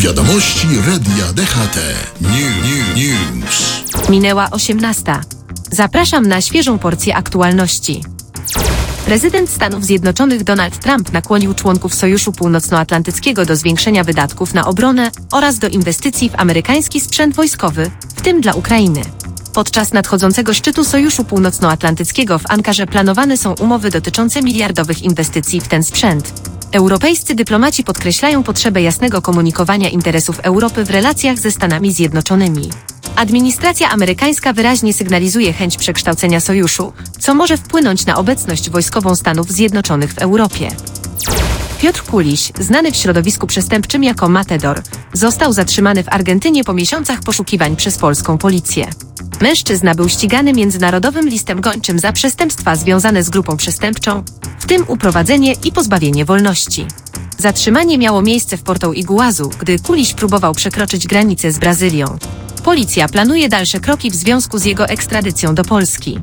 Wiadomości Radia DHT. News. Minęła 18. Zapraszam na świeżą porcję aktualności. Prezydent Stanów Zjednoczonych Donald Trump nakłonił członków Sojuszu Północnoatlantyckiego do zwiększenia wydatków na obronę oraz do inwestycji w amerykański sprzęt wojskowy, w tym dla Ukrainy. Podczas nadchodzącego szczytu Sojuszu Północnoatlantyckiego w Ankarze planowane są umowy dotyczące miliardowych inwestycji w ten sprzęt. Europejscy dyplomaci podkreślają potrzebę jasnego komunikowania interesów Europy w relacjach ze Stanami Zjednoczonymi. Administracja amerykańska wyraźnie sygnalizuje chęć przekształcenia sojuszu, co może wpłynąć na obecność wojskową Stanów Zjednoczonych w Europie. Piotr Kuliś, znany w środowisku przestępczym jako Matador, został zatrzymany w Argentynie po miesiącach poszukiwań przez polską policję. Mężczyzna był ścigany międzynarodowym listem gończym za przestępstwa związane z grupą przestępczą, w tym uprowadzenie i pozbawienie wolności. Zatrzymanie miało miejsce w Porto Iguazu, gdy Kuliś próbował przekroczyć granicę z Brazylią. Policja planuje dalsze kroki w związku z jego ekstradycją do Polski.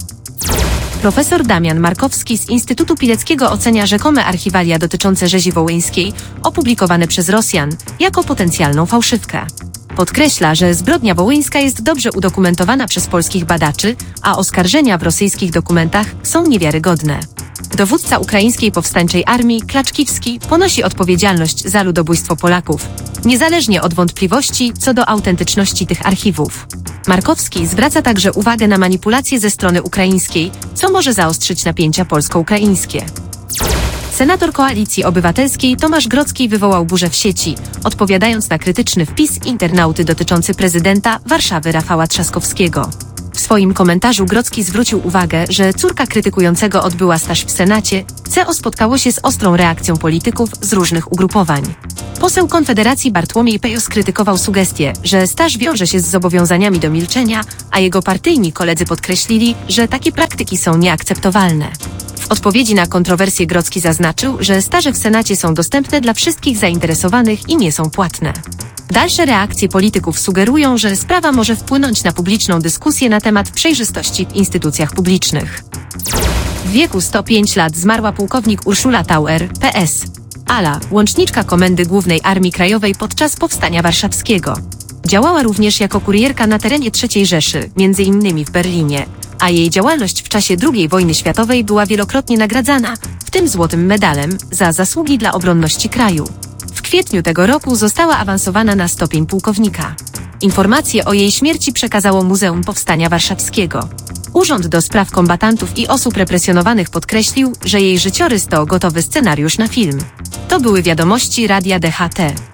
Profesor Damian Markowski z Instytutu Pileckiego ocenia rzekome archiwalia dotyczące rzezi wołyńskiej, opublikowane przez Rosjan, jako potencjalną fałszywkę. Podkreśla, że zbrodnia wołyńska jest dobrze udokumentowana przez polskich badaczy, a oskarżenia w rosyjskich dokumentach są niewiarygodne. Dowódca ukraińskiej powstańczej armii, Klaczkiwski, ponosi odpowiedzialność za ludobójstwo Polaków, niezależnie od wątpliwości co do autentyczności tych archiwów. Markowski zwraca także uwagę na manipulacje ze strony ukraińskiej, co może zaostrzyć napięcia polsko-ukraińskie. Senator Koalicji Obywatelskiej Tomasz Grodzki wywołał burzę w sieci, odpowiadając na krytyczny wpis internauty dotyczący prezydenta Warszawy Rafała Trzaskowskiego. W swoim komentarzu Grodzki zwrócił uwagę, że córka krytykującego odbyła staż w Senacie, co spotkało się z ostrą reakcją polityków z różnych ugrupowań. Poseł Konfederacji Bartłomiej Pejos skrytykował sugestię, że staż wiąże się z zobowiązaniami do milczenia, a jego partyjni koledzy podkreślili, że takie praktyki są nieakceptowalne. W odpowiedzi na kontrowersję Grodzki zaznaczył, że staże w Senacie są dostępne dla wszystkich zainteresowanych i nie są płatne. Dalsze reakcje polityków sugerują, że sprawa może wpłynąć na publiczną dyskusję na temat przejrzystości w instytucjach publicznych. W wieku 105 lat zmarła pułkownik Urszula Tauer, PS. Ala, łączniczka Komendy Głównej Armii Krajowej podczas Powstania Warszawskiego. Działała również jako kurierka na terenie III Rzeszy, m.in. w Berlinie, a jej działalność w czasie II wojny światowej była wielokrotnie nagradzana, w tym złotym medalem, za zasługi dla obronności kraju. W kwietniu tego roku została awansowana na stopień pułkownika. Informacje o jej śmierci przekazało Muzeum Powstania Warszawskiego. Urząd do Spraw Kombatantów i Osób Represjonowanych podkreślił, że jej życiorys to gotowy scenariusz na film. To były wiadomości Radia DHT.